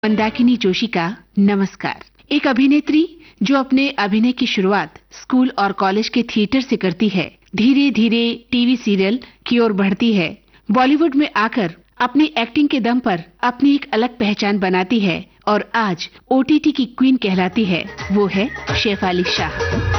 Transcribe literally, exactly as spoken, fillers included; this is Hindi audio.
मंदाकिनी जोशी का नमस्कार। एक अभिनेत्री जो अपने अभिनय की शुरुआत स्कूल और कॉलेज के थिएटर से करती है, धीरे धीरे टीवी सीरियल की ओर बढ़ती है, बॉलीवुड में आकर अपनी एक्टिंग के दम पर अपनी एक अलग पहचान बनाती है और आज ओटीटी की क्वीन कहलाती है, वो है शेफाली शाह।